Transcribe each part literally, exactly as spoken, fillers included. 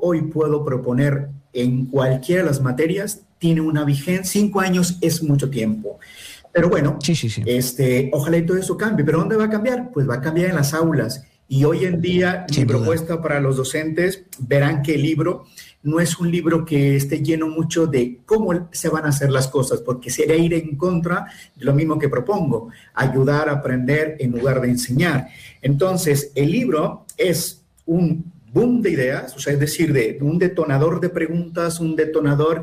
hoy puedo proponer en cualquiera de las materias tiene una vigencia. Cinco años es mucho tiempo. Pero bueno, sí, sí, sí. Este, ojalá y todo eso cambie. ¿Pero dónde va a cambiar? Pues va a cambiar en las aulas. Y hoy en día, Sin mi duda. propuesta para los docentes, verán que el libro no es un libro que esté lleno mucho de cómo se van a hacer las cosas, porque sería ir en contra de lo mismo que propongo, ayudar a aprender en lugar de enseñar. Entonces, el libro es un boom de ideas, o sea, es decir, de un detonador de preguntas, un detonador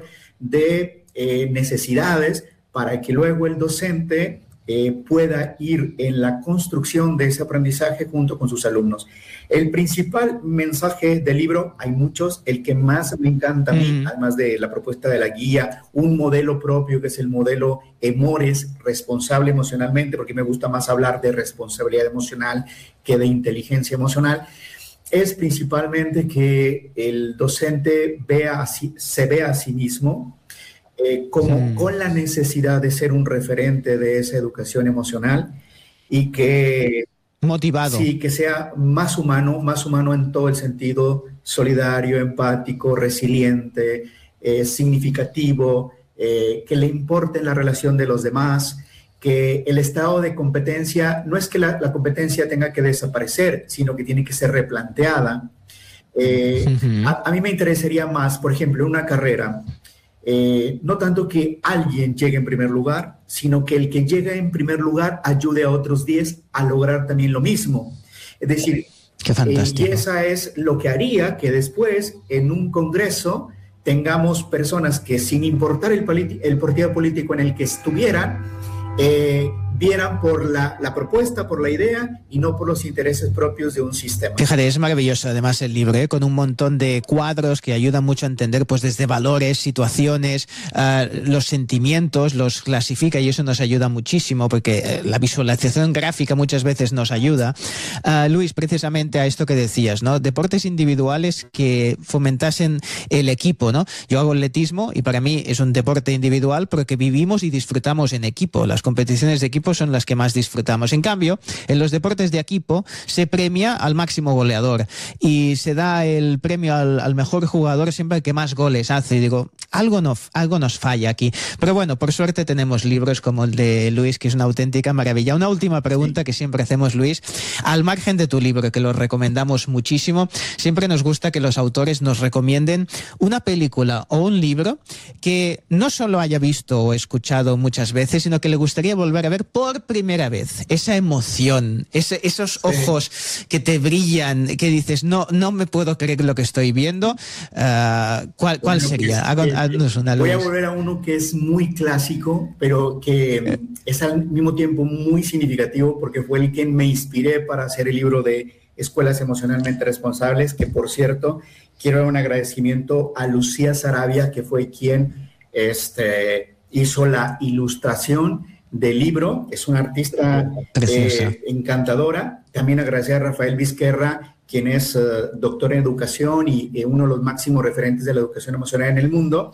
de eh, necesidades, para que luego el docente eh, pueda ir en la construcción de ese aprendizaje junto con sus alumnos. El principal mensaje del libro, hay muchos, el que más me encanta a mí, mm. además de la propuesta de la guía, un modelo propio que es el modelo EMORES, responsable emocionalmente, porque me gusta más hablar de responsabilidad emocional que de inteligencia emocional, es principalmente que el docente vea así, se vea a sí mismo, Eh, como mm. con la necesidad de ser un referente de esa educación emocional y que motivado, sí, que sea más humano, más humano en todo el sentido, solidario, empático, resiliente, eh, significativo, eh, que le importe la relación de los demás, que el estado de competencia, no es que la, la competencia tenga que desaparecer, sino que tiene que ser replanteada. Eh, uh-huh. a, a mí me interesaría más, por ejemplo, una carrera, Eh, no tanto que alguien llegue en primer lugar, sino que el que llega en primer lugar ayude a otros diez a lograr también lo mismo. Es decir, Qué fantástico. Eh, y esa es lo que haría que después en un congreso tengamos personas que sin importar el, politi- el partido político en el que estuvieran, eh, vieran por la, la propuesta, por la idea y no por los intereses propios de un sistema. Fíjate, es maravilloso además el libro, ¿eh? Con un montón de cuadros que ayudan mucho a entender pues desde valores, situaciones, uh, los sentimientos, los clasifica y eso nos ayuda muchísimo porque uh, la visualización gráfica muchas veces nos ayuda. Uh, Luis, precisamente a esto que decías, ¿no? Deportes individuales que fomentasen el equipo, ¿no? Yo hago atletismo y para mí es un deporte individual porque vivimos y disfrutamos en equipo. Las competiciones de equipo son las que más disfrutamos. En cambio, en los deportes de equipo se premia al máximo goleador y se da el premio al, al mejor jugador siempre el que más goles hace. Y digo, algo, no, algo nos falla aquí. Pero bueno, por suerte tenemos libros como el de Luis, que es una auténtica maravilla. Una última pregunta que siempre hacemos, Luis. Al margen de tu libro, que lo recomendamos muchísimo, siempre nos gusta que los autores nos recomienden una película o un libro que no solo haya visto o escuchado muchas veces, sino que le gustaría volver a ver por primera vez. Esa emoción, ese, esos ojos sí. que te brillan, que dices, no, no me puedo creer lo que estoy viendo. Uh, ¿Cuál, cuál bueno, sería? Pues, Hago, eh, haznos una luz. Voy a volver a uno que es muy clásico, pero que eh. es al mismo tiempo muy significativo porque fue el que me inspiré para hacer el libro de Escuelas Emocionalmente Responsables, que por cierto, quiero dar un agradecimiento a Lucía Sarabia, que fue quien este, hizo la ilustración del libro. Es una artista eh, encantadora. También agradecer a Rafael Vizquerra, quien es uh, doctor en educación y eh, uno de los máximos referentes de la educación emocional en el mundo.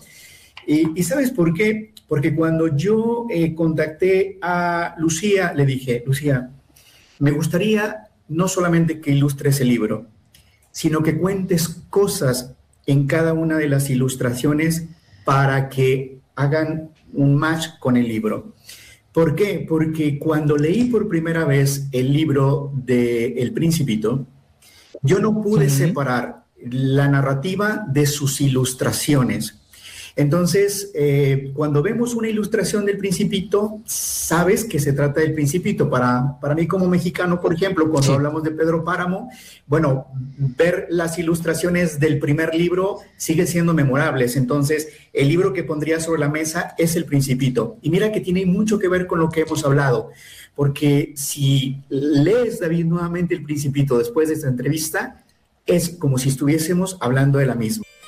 Y, y ¿sabes por qué? Porque cuando yo eh, contacté a Lucía, le dije, Lucía, me gustaría no solamente que ilustres el libro, sino que cuentes cosas en cada una de las ilustraciones para que hagan un match con el libro. ¿Por qué? Porque cuando leí por primera vez el libro de El Principito, yo no pude uh-huh. separar la narrativa de sus ilustraciones. Entonces, eh, cuando vemos una ilustración del Principito, sabes que se trata del Principito. Para, para mí como mexicano, por ejemplo, cuando sí. hablamos de Pedro Páramo, bueno, ver las ilustraciones del primer libro sigue siendo memorables. Entonces, el libro que pondría sobre la mesa es El Principito. Y mira que tiene mucho que ver con lo que hemos hablado, porque si lees, David, nuevamente El Principito después de esta entrevista, es como si estuviésemos hablando de la misma.